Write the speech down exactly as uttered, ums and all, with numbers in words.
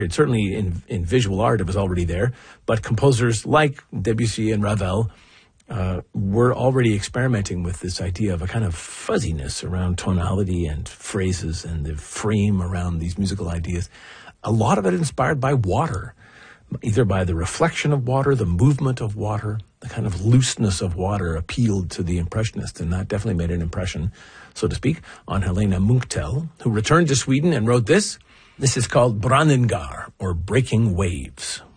It certainly in, in visual art, it was already there, but composers like Debussy and Ravel uh, were already experimenting with this idea of a kind of fuzziness around tonality and phrases and the frame around these musical ideas. A lot of it inspired by water, either by the reflection of water, the movement of water, the kind of looseness of water appealed to the Impressionists, and that definitely made an impression, so to speak, on Helena Munktel, who returned to Sweden and wrote this. This is called Brandengar, or Breaking Waves.